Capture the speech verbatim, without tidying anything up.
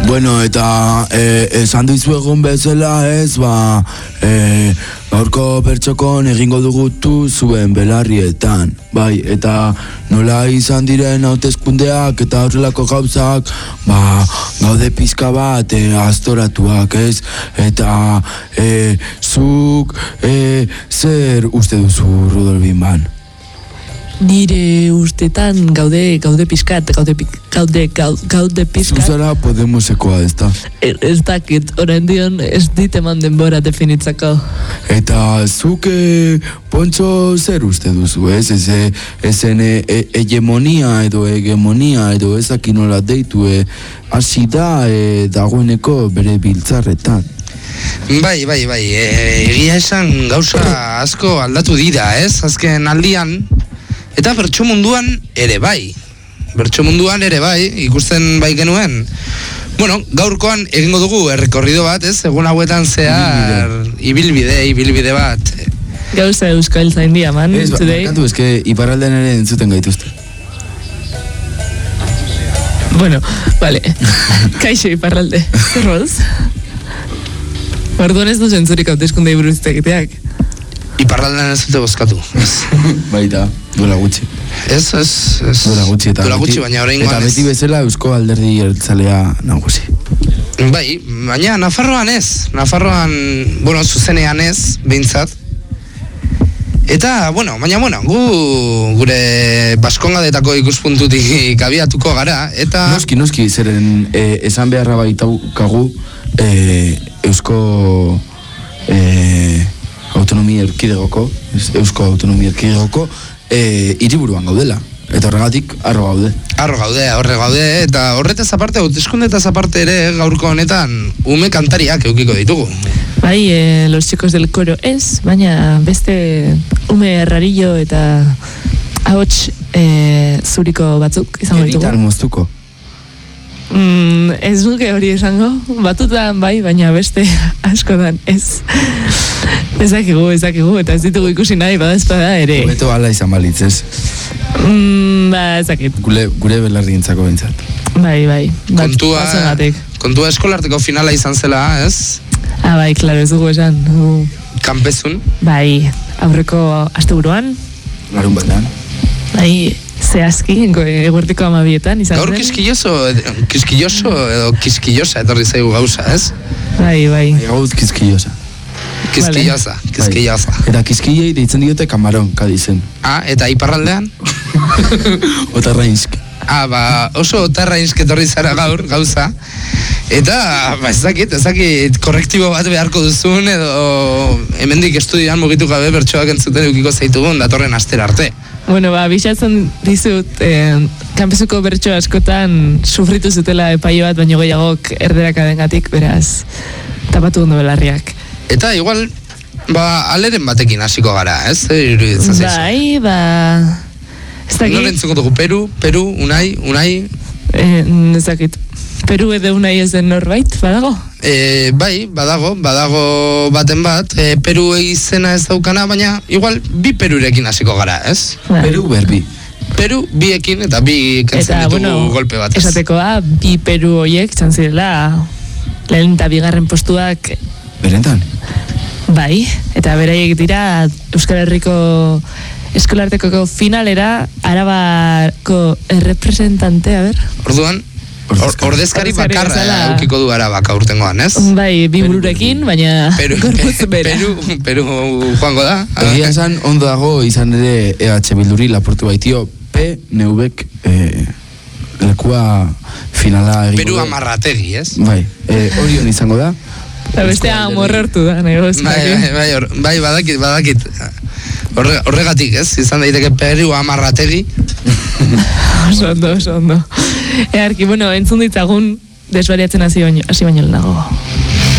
Bueno, eta eh, esan dizu egun bezala ez, ba, eh, gaurko bertxokon egingo dugutu zuen belarrietan, bai, eta nola izan diren hauteskundeak eta horrelako gauzak, ba, gaude pizka bat eh, aztoratuak, ez, eta eh, zuk eh, zer uste duzu, Rudolfin Ban? Nire ustetan gaude gaude pizkat, gaude gaude gaude pizkat. Zuzara Podemosekoa, ez da? Ez dakit, orain dion ez dit eman denbora definitzako. Eta zuk e, Pontxo zer uste duzu, ez? Ez, ezen e, e, hegemonia edo hegemonia edo ezak inola deitu e, hasi da e, dagoeneko bere biltzarretan. Bai, bai, bai, egia esan gauza asko aldatu dira, ez? Azken aldian, eta bertso munduan ere bai. Bertso munduan ere bai, ikusten bai genuen. Bueno, gaurkoan egingo dugu errekorrido bat, ez? Egun hauetan zehar ibilbide, ibilbide bat. Gauza euskal zaindia, man, ez, today. Bakatu, eske iparraldean ere entzuten gaituzte. Bueno, vale. Kaixo iparralde. Zer moduz? Orduan ez du zentzurik hauteskundei buruz egiteak. Iparraldean ez dute bozkatu. Baita, duela gutxi. Ez, ez, ez. Duela gutxi, eta duela gutxi, beti, baina oraingoan eta beti bezala Eusko Alderdi Jeltzalea nagusi. Bai, baina Nafarroan ez. Nafarroan, bueno, zuzenean ez, behintzat. Eta, bueno, baina, bueno, gu gure Baskongadetako ikuspuntutik abiatuko gara, eta... Noski, noski, zeren eh, esan beharra baitaukagu eh, Eusko... Eh, autonomia erkidegoko, Eusko autonomia erkidegoko, e, hiriburuan gaudela. Eta horregatik, arro gaude. Arro gaude, horre gaude, eta horretaz aparte, hauteskundetaz aparte ere, gaurko honetan, ume kantariak eukiko ditugu. Bai, eh, los chicos del coro ez, baina beste ume errarillo eta ahots eh, zuriko batzuk izango ditugu. Eritan moztuko. Mm, ez nuke hori esango, batutan bai, baina beste askotan ez. Ezakigu, ezakigu, eta ez ditugu ikusi nahi, badazpada ere. Hobeto ala izan balitz, ez? Mm, ba, ezakit. Gure, gure belarrientzako bintzat. Bai, bai. Bat, kontua, kontua eskolarteko finala izan zela, ez? Ah, bai, klaro, ez dugu esan. Uh. Kanpezun? Bai, aurreko asteburuan. Larun batean. Bai, zehazki, eguertiko amabietan izan zen. Gaur kiskilloso, kiskilloso edo kiskillosa etorri zaigu gauza, ez? Bai, bai. Gauz kiskillosa. Kiskillosa, kiskillosa. Eta kiskillei deitzen diote kamaron, kadizen. Ah, eta iparraldean? Otarrainsk. Ah, ba, oso otarrainsk etorri zara gaur, gauza. Eta, ba, ez dakit, ez dakit korrektibo bat beharko duzun, edo hemendik estudioan mugitu gabe bertsoak entzuten eukiko zaitugun datorren astera arte. Bueno, ba, bisatzen dizut, eh, kanpezuko bertso askotan sufritu zutela epaio bat, baino gehiagok erderakadengatik, beraz, tapatu ondo belarriak. Eta igual, ba, aleren batekin hasiko gara, ez? Bai, ba... Ez dakit... Noren entzuko dugu, Peru, Peru, Unai, Unai... Eh, ez dakit, Peru edo Unai ez den norbait, badago? E, bai, badago, badago baten bat, e, Peru izena ez daukana, baina igual bi Perurekin hasiko gara, ez? Ba. Peru berbi. Peru biekin eta bi kentzen ditugu bueno, golpe bat. Esatekoa, bi Peru hoiek txantzirela lehen eta bigarren postuak... Berentan? Bai, eta beraiek dira Euskal Herriko eskolartekoko finalera Arabako errepresentante, a ber? Orduan, or, ordezkari bakarra eukiko du Arabak aurtengoan, ez? Bai, bi bururekin, baina gorputz bera. Peru, Peru joango da. Egia esan, ondo dago izan ere E H Bilduri laportu baitio P N V-ek eh, lekua finala egingo. Peru amarrategi, ez? Bai, eh, Orion izango da. Eta bestea morrortu da, negoz. Bai, bai, bai, or, bai, badakit, badakit. Horre, horregatik, ez? Izan daiteke Peru amarrategi. Oso ondo, oso ondo. Earki, bueno, entzun ditzagun desbariatzen hasi baino, hasi baino lehenago.